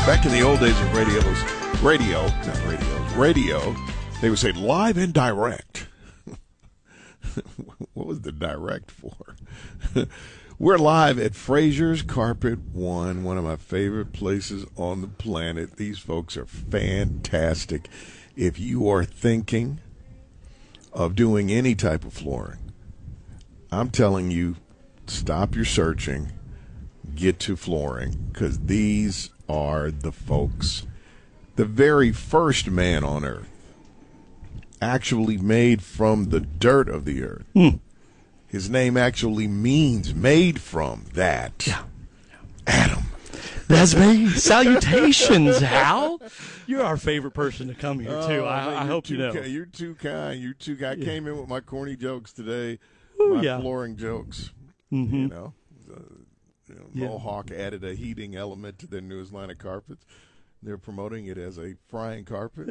Back in the old days of radio, they would say live and direct. What was the direct for? We're live at Fraser's Carpet One, one of my favorite places on the planet. These folks are fantastic. If you are thinking of doing any type of flooring, I'm telling you, stop your searching, get to flooring, because these are the folks. The very first man on earth, actually made from the dirt of the earth. His name actually means made from that. Yeah. Adam. That's me. Salutations, Hal. You're our favorite person to come here, too. I hope you know. You're too kind. You're too kind. I came in with my corny jokes today, flooring jokes. Mm-hmm. You know, Mohawk added a heating element to their newest line of carpets. They're promoting it as a frying carpet.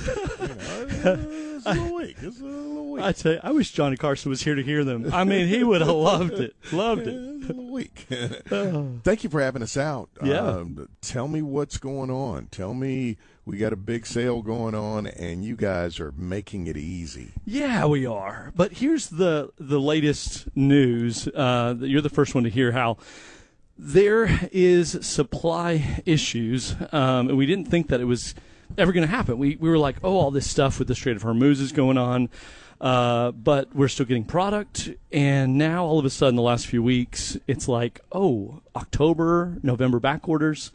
It's a little weak. I tell you, I wish Johnny Carson was here to hear them. I mean, he would have loved it. Loved it. It's a little weak. Thank you for having us out. Yeah. Tell me what's going on. Tell me, we got a big sale going on, and you guys are making it easy. Yeah, we are. But here's the latest news. You're the first one to hear, Hal. There is supply issues, and we didn't think that it was ever going to happen. We were like, all this stuff with the Strait of Hormuz is going on, but we're still getting product. And now, all of a sudden, the last few weeks, it's like, October, November back orders.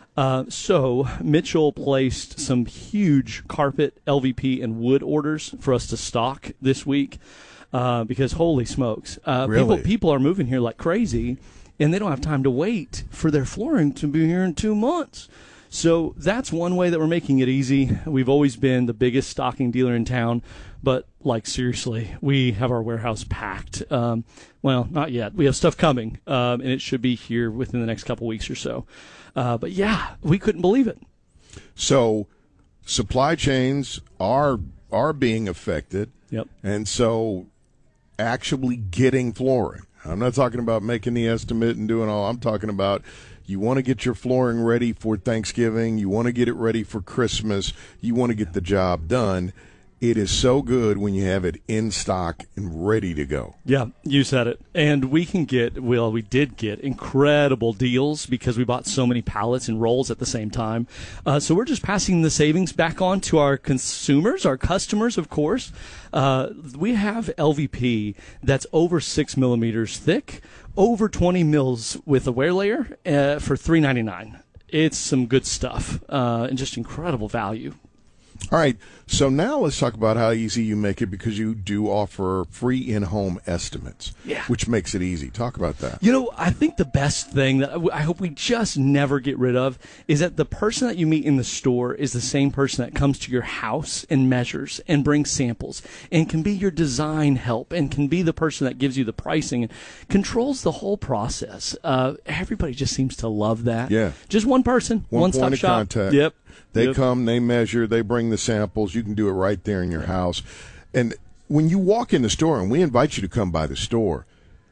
So Mitchell placed some huge carpet, LVP, and wood orders for us to stock this week because, holy smokes, Really? people are moving here like crazy. And they don't have time to wait for their flooring to be here in 2 months. So that's one way that we're making it easy. We've always been the biggest stocking dealer in town, but seriously, we have our warehouse packed. Well, not yet. We have stuff coming, and it should be here within the next couple weeks or so. But yeah, we couldn't believe it. So supply chains are being affected. Yep. And so actually getting flooring. I'm not talking about making the estimate and doing all. I'm talking about you want to get your flooring ready for Thanksgiving. You want to get it ready for Christmas. You want to get the job done. It is so good when you have it in stock and ready to go. Yeah, you said it. And we did get incredible deals because we bought so many pallets and rolls at the same time. So we're just passing the savings back on to our consumers, our customers, of course. We have LVP that's over 6 millimeters thick, over 20 mils with a wear layer for $3.99. It's some good stuff and just incredible value. All right, so now let's talk about how easy you make it because you do offer free in-home estimates, which makes it easy. Talk about that. I think the best thing that I hope we just never get rid of is that the person that you meet in the store is the same person that comes to your house and measures and brings samples and can be your design help and can be the person that gives you the pricing and controls the whole process. Everybody just seems to love that. Yeah. Just one person, one-stop point of shop. contact. Yep. They come, they measure, they bring the samples. You can do it right there in your house. And when you walk in the store, and we invite you to come by the store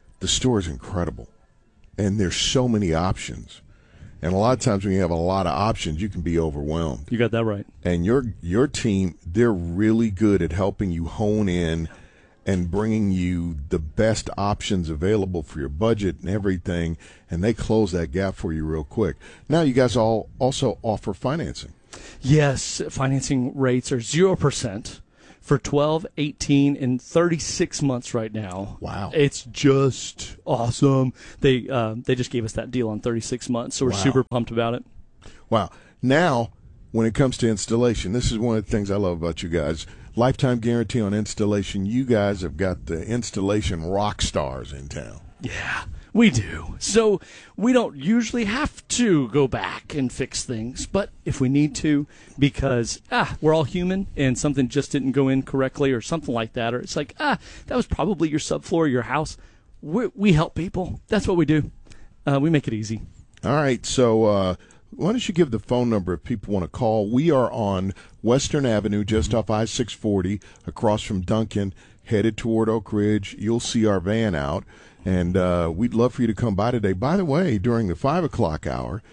is incredible. And there's so many options. And a lot of times when you have a lot of options, you can be overwhelmed. You got that right. And your team, they're really good at helping you hone in and bringing you the best options available for your budget and everything. And they close that gap for you real quick. Now you guys all also offer financing. Yes, financing rates are 0% for 12, 18, and 36 months right now. Wow. It's just awesome. They just gave us that deal on 36 months, so we're super pumped about it. Wow. Now, when it comes to installation, this is one of the things I love about you guys. Lifetime guarantee on installation. You guys have got the installation rock stars in town. Yeah. We do. So we don't usually have to go back and fix things, but if we need to, because we're all human and something just didn't go in correctly or something like that, or it's like, that was probably your subfloor of your house. We help people. That's what we do. We make it easy. All right. So why don't you give the phone number if people want to call? We are on Western Avenue, just off I-640, across from Duncan, headed toward Oak Ridge. You'll see our van out. And we'd love for you to come by today. By the way, during the 5 o'clock hour,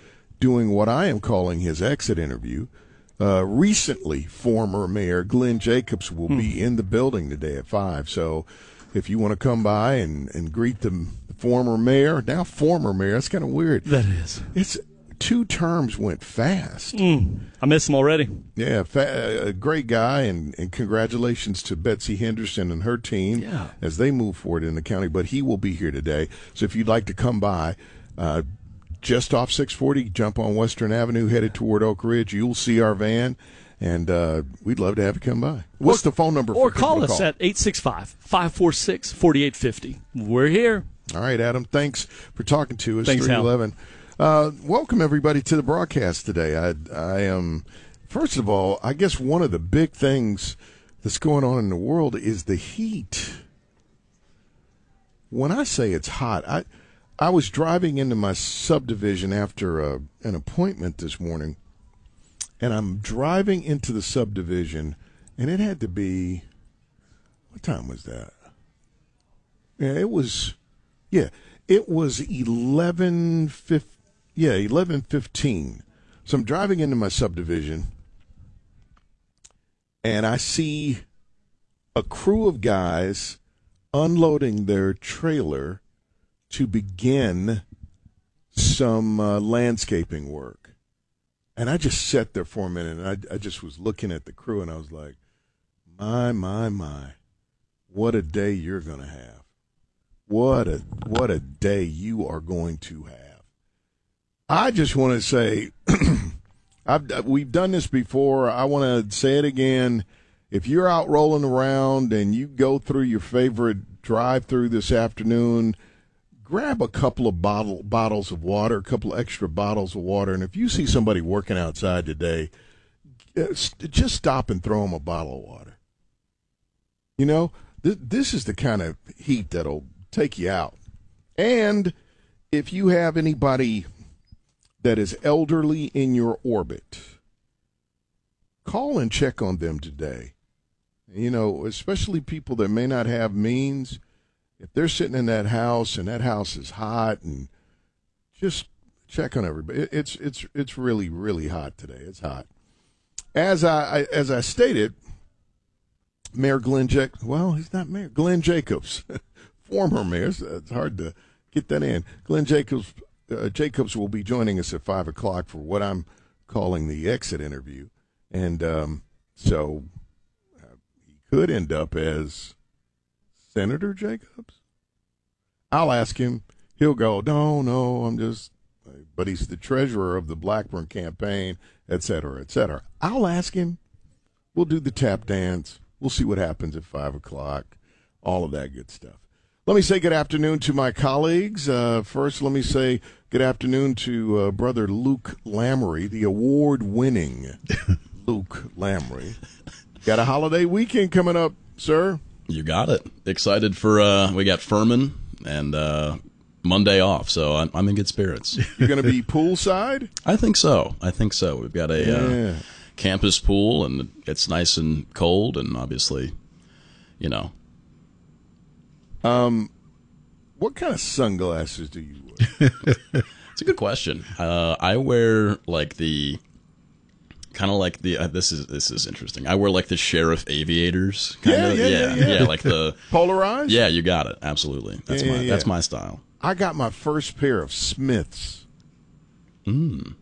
doing what I am calling his exit interview. Recently, former Mayor Glenn Jacobs will be in the building today at 5. So if you want to come by and greet the former mayor, that's kind of weird. That is. It's 2 terms went fast. I miss him already. Yeah, a great guy, and congratulations to Betsy Henderson and her team as they move forward in the county. But he will be here today. So if you'd like to come by, just off 640, jump on Western Avenue, headed toward Oak Ridge. You'll see our van, and we'd love to have you come by. What's the phone number? Or call us at 865-546-4850. We're here. All right, Adam, thanks for talking to us. Thanks, 311. Welcome, everybody, to the broadcast today. I am, first of all, I guess one of the big things that's going on in the world is the heat. When I say it's hot, I was driving into my subdivision after an appointment this morning, and I'm driving into the subdivision, and it had to be, what time was that? It was 11:15. So I'm driving into my subdivision, and I see a crew of guys unloading their trailer to begin some landscaping work. And I just sat there for a minute, and I just was looking at the crew, and I was like, my, what a day you're going to have. What a day you are going to have. I just want to say, we've done this before. I want to say it again. If you're out rolling around and you go through your favorite drive-through this afternoon, grab a couple of bottles of water, a couple extra bottles of water, and if you see somebody working outside today, just stop and throw them a bottle of water. You know, this is the kind of heat that'll take you out. And if you have anybody that is elderly in your orbit, call and check on them today. You know, especially people that may not have means. If they're sitting in that house and that house is hot, and just check on everybody. It's really, really hot today. It's hot. As I stated, Mayor Glenn Jacobs. Well, he's not mayor. Glenn Jacobs, former mayor. It's hard to get that in. Glenn Jacobs will be joining us at 5:00 for what I'm calling the exit interview, and so he could end up as Senator Jacobs. I'll ask him. He'll go, no, I'm just, but he's the treasurer of the Blackburn campaign, et cetera, et cetera. I'll ask him. We'll do the tap dance. We'll see what happens at 5:00. All of that good stuff. Let me say good afternoon to my colleagues. First, let me say good afternoon to Brother Luke Lamry, the award-winning Luke Lamry. Got a holiday weekend coming up, sir. You got it. Excited for we got Furman and Monday off, so I'm in good spirits. You're going to be poolside? I think so. We've got a campus pool, and it's nice and cold, and obviously, you know. What kind of sunglasses do you wear? It's a good question. I wear like the kind of like the this is interesting. I wear like the Sheriff Aviators. Yeah, like the polarized. Yeah, you got it. Absolutely. That's my style. I got my first pair of Smiths. And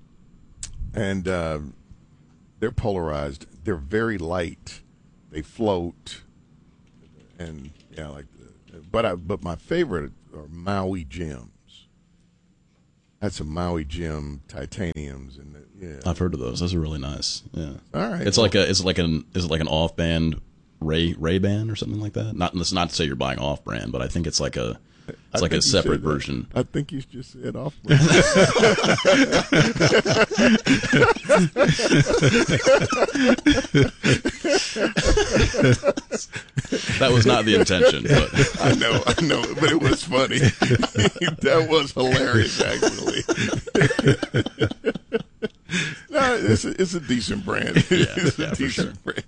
they're polarized. They're very light. They float, and but my favorite are Maui Gems. That's some Maui Gem titaniums, and I've heard of those. Those are really nice. Yeah. All right. Is it like an off-band Ray-Ban or something like that? Not to say you're buying off-brand, but I think it's like a separate version. I think you just said off-brand. That was not the intention, but I know, but it was funny. That was hilarious, actually. No, it's a decent brand. It's a decent brand.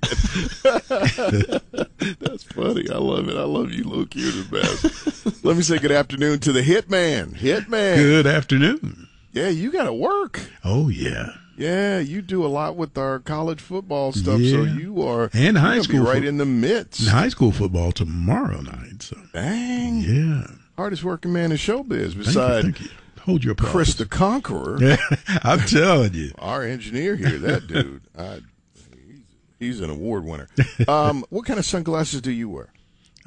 That's funny. I love it. I love you, Luke. You're the best. Let me say good afternoon to the Hitman. Hitman. Good afternoon. Yeah, you got to work. Oh, yeah. Yeah, you do a lot with our college football stuff, Yeah. so you are and high school be right in the midst. High school football tomorrow night. So dang, yeah, hardest working man in showbiz besides thank you. Hold your applause. Chris the Conqueror. I'm telling you, our engineer here. That dude, he's an award winner. What kind of sunglasses do you wear?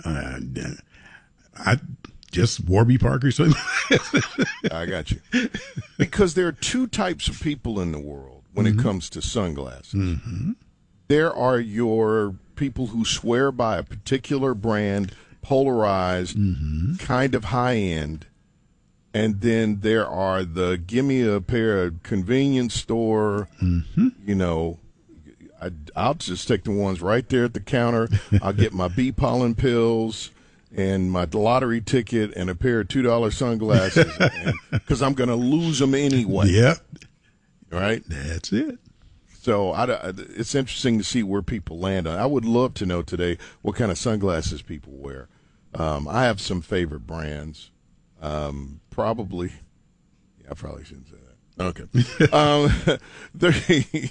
I just Warby Parker sunglasses. I got you. Because there are two types of people in the world when it comes to sunglasses. Mm-hmm. There are your people who swear by a particular brand, polarized, kind of high end. And then there are the give me a pair of convenience store, you know, I'll just take the ones right there at the counter. I'll get my bee pollen pills and my lottery ticket and a pair of $2 sunglasses because I'm going to lose them anyway. Yep. Right? That's it. So it's interesting to see where people land on. I would love to know today what kind of sunglasses people wear. I have some favorite brands. Probably, I probably shouldn't say that. Okay.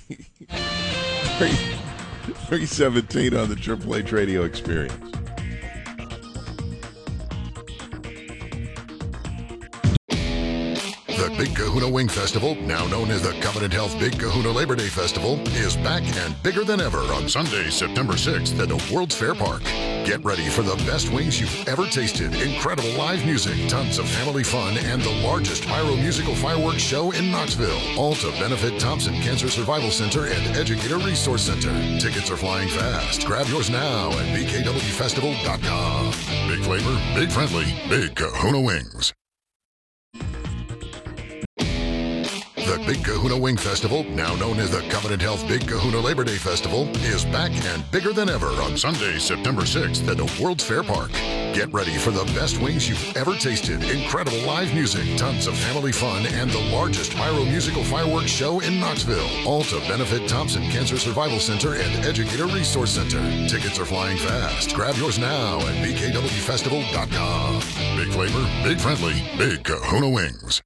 317 on the Triple H Radio Experience. The Big Kahuna Wing Festival, now known as the Covenant Health Big Kahuna Labor Day Festival, is back and bigger than ever on Sunday, September 6th at the World's Fair Park. Get ready for the best wings you've ever tasted, incredible live music, tons of family fun, and the largest pyro-musical fireworks show in Knoxville. All to benefit Thompson Cancer Survival Center and Educator Resource Center. Tickets are flying fast. Grab yours now at bkwfestival.com. Big flavor, big friendly, Big Kahuna Wings. The Big Kahuna Wing Festival, now known as the Covenant Health Big Kahuna Labor Day Festival, is back and bigger than ever on Sunday, September 6th at the World's Fair Park. Get ready for the best wings you've ever tasted, incredible live music, tons of family fun, and the largest pyro-musical fireworks show in Knoxville. All to benefit Thompson Cancer Survival Center and Educator Resource Center. Tickets are flying fast. Grab yours now at bkwfestival.com. Big flavor, big friendly, Big Kahuna Wings.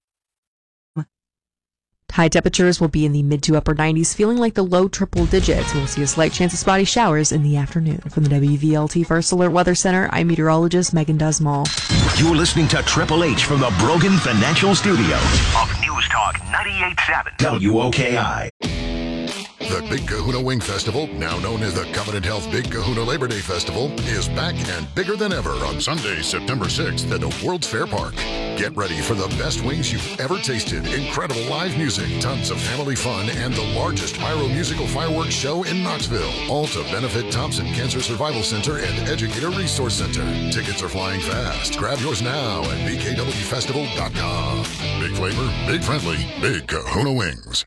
High temperatures will be in the mid to upper 90s, feeling like the low triple digits. We'll see a slight chance of spotty showers in the afternoon. From the WVLT First Alert Weather Center, I'm meteorologist Megan Dusmall. You're listening to Triple H from the Brogan Financial Studios of News Talk 98.7 WOKI. The Big Kahuna Wing Festival, now known as the Covenant Health Big Kahuna Labor Day Festival, is back and bigger than ever on Sunday, September 6th at the World's Fair Park. Get ready for the best wings you've ever tasted, incredible live music, tons of family fun, and the largest pyro-musical fireworks show in Knoxville. All to benefit Thompson Cancer Survival Center and Educator Resource Center. Tickets are flying fast. Grab yours now at bkwfestival.com. Big flavor, big friendly, Big Kahuna Wings.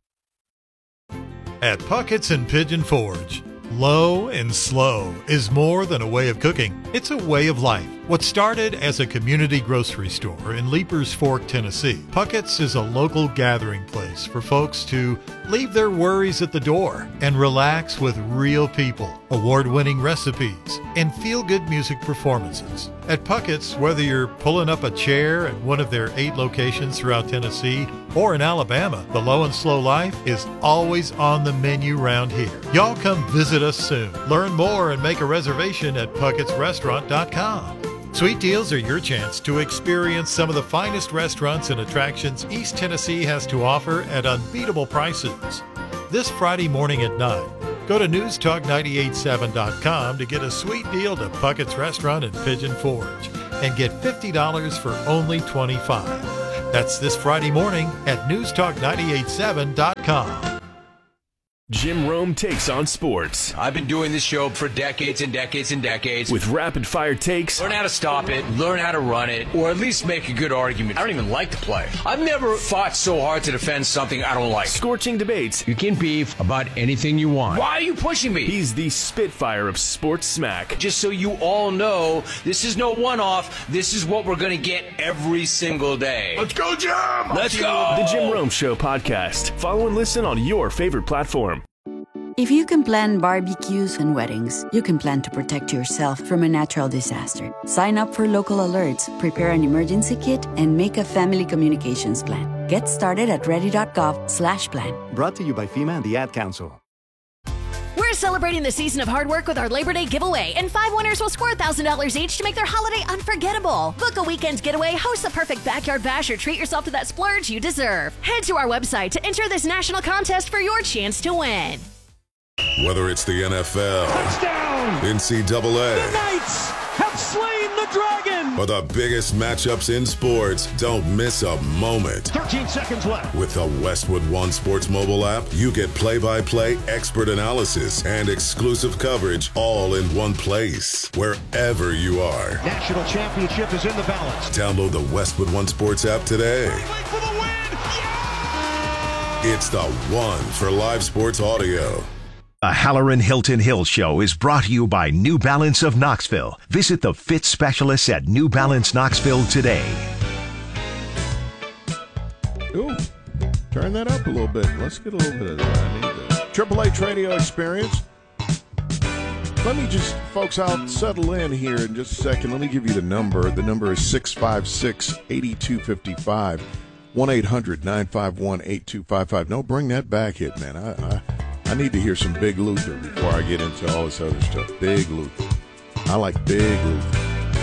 At Puckett's and Pigeon Forge, low and slow is more than a way of cooking. It's a way of life. What started as a community grocery store in Leapers Fork, Tennessee, Puckett's is a local gathering place for folks to leave their worries at the door and relax with real people, award-winning recipes, and feel-good music performances. At Puckett's, whether you're pulling up a chair at one of their 8 locations throughout Tennessee or in Alabama, the low and slow life is always on the menu round here. Y'all come visit us soon. Learn more and make a reservation at puckettsrestaurant.com. Sweet deals are your chance to experience some of the finest restaurants and attractions East Tennessee has to offer at unbeatable prices. This Friday morning at 9, go to newstalk987.com to get a sweet deal to Puckett's Restaurant in Pigeon Forge and get $50 for only $25. That's this Friday morning at newstalk987.com. Jim Rome takes on sports. I've been doing this show for decades and decades and decades. With rapid-fire takes. Learn how to stop it, learn how to run it, or at least make a good argument. I don't even like to play. I've never fought so hard to defend something I don't like. Scorching debates. You can beef about anything you want. Why are you pushing me? He's the Spitfire of sports smack. Just so you all know, this is no one-off. This is what we're going to get every single day. Let's go, Jim! Let's go! The Jim Rome Show podcast. Follow and listen on your favorite platform. If you can plan barbecues and weddings, you can plan to protect yourself from a natural disaster. Sign up for local alerts, prepare an emergency kit, and make a family communications plan. Get started at ready.gov/plan. Brought to you by FEMA and the Ad Council. We're celebrating the season of hard work with our Labor Day giveaway, and 5 winners will score $1,000 each to make their holiday unforgettable. Book a weekend getaway, host the perfect backyard bash, or treat yourself to that splurge you deserve. Head to our website to enter this national contest for your chance to win. Whether it's the NFL, touchdown, NCAA, the Knights have slain the dragon, or the biggest matchups in sports, don't miss a moment. 13 seconds left. With the Westwood One Sports mobile app, you get play-by-play, expert analysis, and exclusive coverage all in one place, wherever you are. National championship is in the balance. Download the Westwood One Sports app today. For the win! Yeah! It's the one for live sports audio. The Halloran Hilton Hill Show is brought to you by New Balance of Knoxville. Visit the fit specialists at New Balance Knoxville today. Ooh, turn that up a little bit. Let's get a little bit of that. I need the Triple H radio experience. Let me just, folks, I'll settle in here in just a second. Let me give you the number. The number is 656-8255, 1-800-951-8255. No, bring that back, Hitman. I need to hear some Big Luther before I get into all this other stuff. Big Luther. I like Big Luther.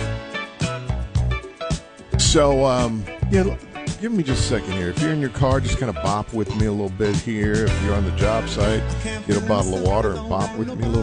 So, give me just a second here. If you're in your car, just kind of bop with me a little bit here. If you're on the job site, get a bottle of water and bop with me a little